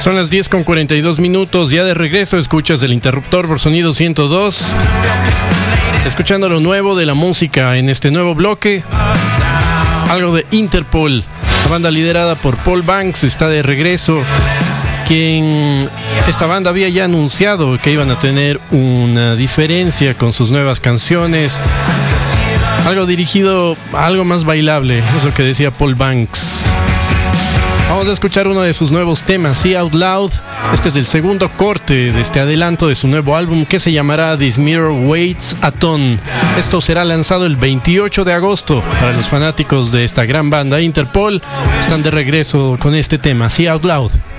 Son las 10:42, ya de regreso. Escuchas el interruptor por Sonido 102. Escuchando lo nuevo de la música en este nuevo bloque. Algo de Interpol. La banda liderada por Paul Banks está de regreso. Esta banda había ya anunciado que iban a tener una diferencia con sus nuevas canciones. Algo dirigido a algo más bailable, es lo que decía Paul Banks. Vamos a escuchar uno de sus nuevos temas, See Out Loud. Este es el segundo corte de este adelanto de su nuevo álbum que se llamará This Mirror Weighs a Ton. Esto será lanzado el 28 de agosto. Para los fanáticos de esta gran banda Interpol, están de regreso con este tema, See Out Loud.